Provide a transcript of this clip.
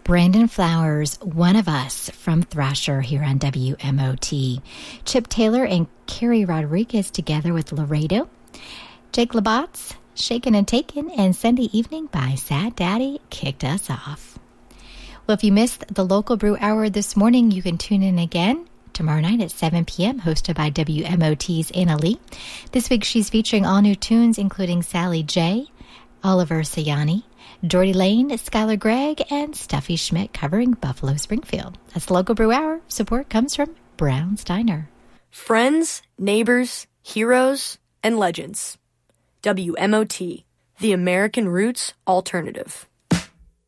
Brandon Flowers, One of Us from Thrasher here on WMOT. Chip Taylor and Carrie Rodriguez together with Laredo. Jake Labat's Shaken and Taken and Sunday Evening by Sad Daddy kicked us off. Well, if you missed the Local Brew Hour this morning, you can tune in again tomorrow night at 7 p.m., hosted by WMOT's Anna Lee. This week, she's featuring all new tunes, including Sally J., Oliver Sayani, Jordy Lane, Skylar Gregg, and Stuffy Schmidt covering Buffalo Springfield. That's the Local Brew Hour. Support comes from Brown Steiner. Friends, neighbors, heroes, and legends. WMOT, the American Roots Alternative.